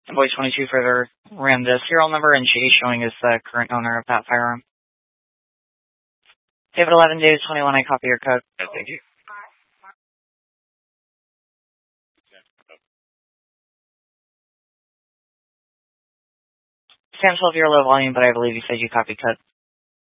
Boy 22 further ran the serial number, and she showing is the current owner of that firearm. David 11, David 21, I copy your code. Thank you. Sam 12, you're low volume, but I believe you said you copied code.